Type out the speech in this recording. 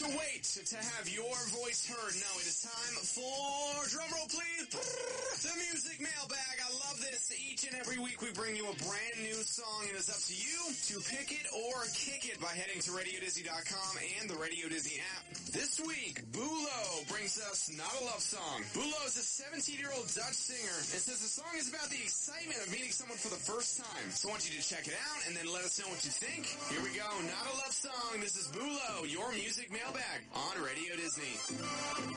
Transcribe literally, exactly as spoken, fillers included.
wait to have your voice heard. No, it is time for, drumroll please, the Music Mailbag. I love this. Each and every week we bring you a brand new song, and it's up to you to pick it or kick it by heading to radio disney dot com and the Radio Disney app. This week, Bulo brings us Not a Love Song. Bulo is a seventeen-year-old Dutch singer and says the song is about the excitement of meeting someone for the first time. So I want you to check it out and then let us know what you think. Here we go. Not a Love Song. This is Bulo, your Music Mailbag on Radio Disney.